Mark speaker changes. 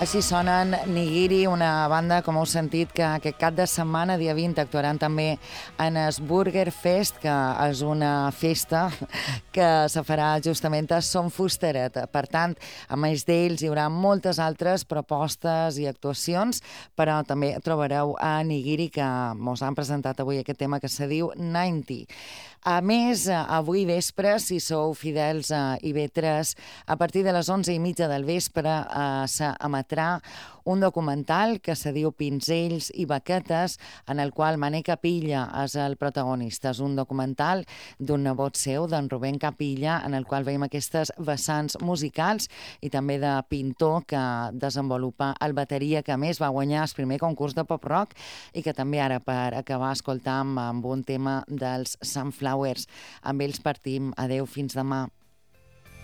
Speaker 1: Així sonen Nigiri, una banda, com heu sentit, que aquest cap de setmana, dia 20, actuaran també en el Burger Fest, que és una festa que se farà justament a Son Fusteret. Per tant, a més d'ells hi haurà moltes altres propostes i actuacions, però també trobareu a Nigiri, que mos han presentat avui aquest tema que se diu 90. A més, avui vespre, si sou fidels a IB3, a partir de les 11:30 del vespre s'emetrà un documental que se diu Pinzells i baquetes, en el qual Mané Capilla és el protagonista. És un documental d'un nebot seu, d'en Rubén Capilla, en el qual veiem aquestes vessants musicals i també de pintor que desenvolupa el bateria, que a més va guanyar el primer concurs de pop-rock i que també ara, per acabar, escoltam amb un tema dels Sunflowers. Amb ells partim. Adeu, fins demà.